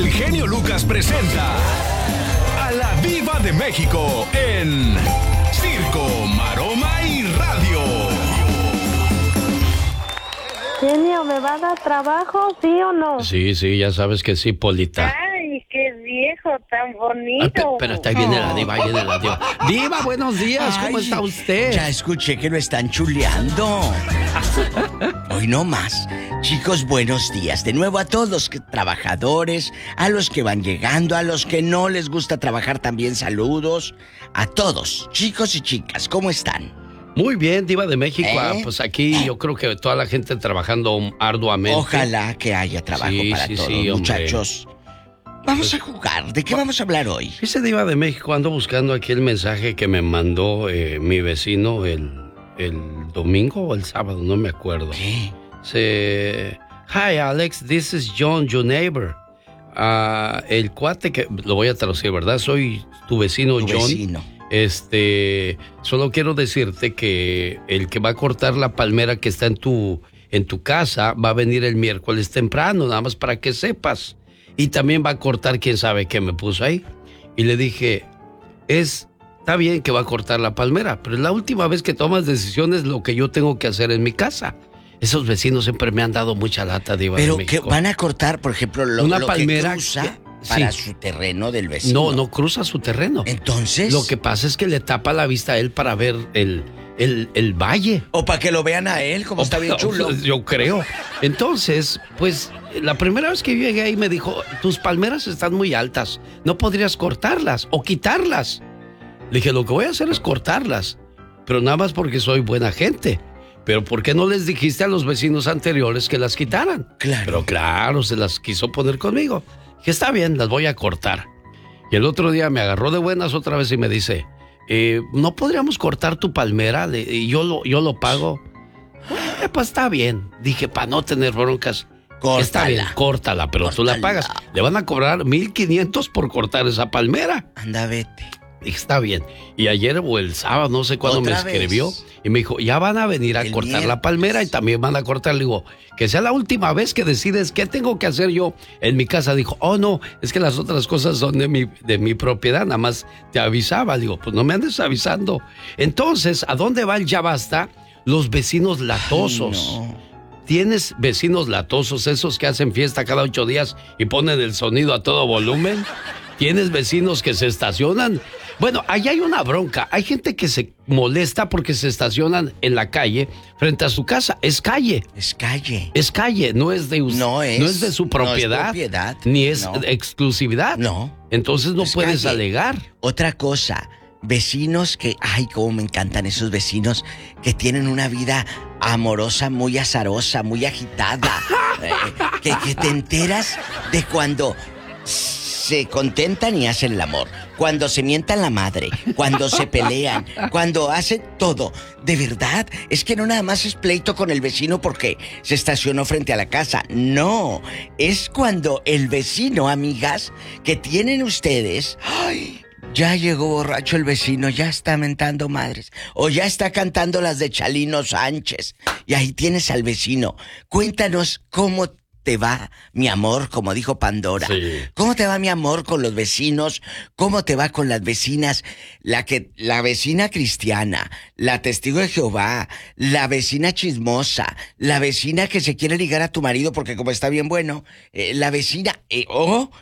El genio Lucas presenta a la Diva de México en Circo, Maroma y Radio. Genio, ¿me va a dar trabajo, sí o no? Sí, ya sabes que sí, Polita. Ay, qué viejo tan bonito. Pero está ahí viene la diva, ahí viene la diva. Diva, buenos días, ¿cómo está usted? Ya escuché que lo están chuleando. Hoy no más. Chicos, buenos días. De nuevo a todos los trabajadores, a los que van llegando, a los que no les gusta trabajar también, saludos. A todos, chicos y chicas, ¿cómo están? Muy bien, Diva de México. Pues aquí yo creo que toda la gente trabajando arduamente. Ojalá que haya trabajo para todos, muchachos. Vamos a jugar. ¿De qué vamos a hablar hoy? Ese Diva de México, ando buscando aquí el mensaje que me mandó mi vecino el domingo o el sábado, no me acuerdo. ¿Qué? Hi Alex, this is John, your neighbor. El cuate que... Lo voy a traducir, ¿verdad? Soy tu vecino, John. Vecino. Solo quiero decirte que el que va a cortar la palmera que está en tu casa va a venir el miércoles temprano, nada más para que sepas. Y también va a cortar quién sabe qué me puso ahí. Y le dije, está bien que va a cortar la palmera, pero es la última vez que tomas decisiones lo que yo tengo que hacer en mi casa. Esos vecinos siempre me han dado mucha lata, Diva de México. Pero que van a cortar, por ejemplo, una lo palmera que cruza para su terreno del vecino. No cruza su terreno. Entonces, lo que pasa es que le tapa la vista a él para ver el valle. O para que lo vean a él, como está bien chulo. Yo creo. Entonces, pues, la primera vez que llegué ahí me dijo, tus palmeras están muy altas, no podrías cortarlas o quitarlas. Le dije, lo que voy a hacer es cortarlas, pero nada más porque soy buena gente. Pero ¿por qué no les dijiste a los vecinos anteriores que las quitaran? Claro. Pero claro, se las quiso poner conmigo. Dije, está bien, las voy a cortar. Y el otro día me agarró de buenas otra vez y me dice, ¿no podríamos cortar tu palmera? Y yo lo pago. Pues está bien. Dije, para no tener broncas. Córtala. Está bien, córtala, pero tú la pagas. Le van a cobrar 1,500 por cortar esa palmera. Anda, vete. Dije, está bien. Y ayer o el sábado, no sé cuándo me escribió. Y me dijo, ya van a venir a cortar la palmera y también van a cortar. Le digo, que sea la última vez que decides qué tengo que hacer yo en mi casa. Dijo, oh no, es que las otras cosas son de mi propiedad, nada más te avisaba. Digo, pues no me andes avisando. Entonces, ¿a dónde va el ya basta? Los vecinos latosos. Ay, no. ¿Tienes vecinos latosos, esos que hacen fiesta cada 8 días y ponen el sonido a todo volumen? ¿Tienes vecinos que se estacionan? Bueno, ahí hay una bronca. Hay gente que se molesta porque se estacionan en la calle frente a su casa. Es calle. Es calle. Es calle, no es de usted. No es de su propiedad. No es propiedad. Ni es exclusividad. No. Entonces no puedes calle. alegar. Otra cosa, vecinos que... Ay, cómo me encantan esos vecinos que tienen una vida amorosa, muy azarosa, muy agitada. Que te enteras de cuando se contentan y hacen el amor, cuando se mientan la madre, cuando se pelean, cuando hacen todo. De verdad, es que no nada más es pleito con el vecino porque se estacionó frente a la casa. No, es cuando el vecino, amigas, que tienen ustedes... ¡Ay! Ya llegó borracho el vecino, ya está mentando madres. O ya está cantando las de Chalino Sánchez. Y ahí tienes al vecino. Cuéntanos cómo te va, mi amor, como dijo Pandora. Sí. ¿Cómo te va, mi amor, con los vecinos? ¿Cómo te va con las vecinas? La vecina cristiana, la testigo de Jehová, la vecina chismosa, la vecina que se quiere ligar a tu marido porque como está bien bueno, la vecina...